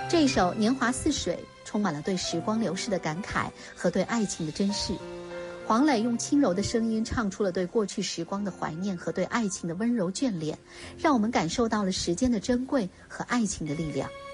这一首《年华似水》充满了对时光流逝的感慨和对爱情的珍视。黄磊用轻柔的声音唱出了对过去时光的怀念和对爱情的温柔眷恋，让我们感受到了时间的珍贵和爱情的力量。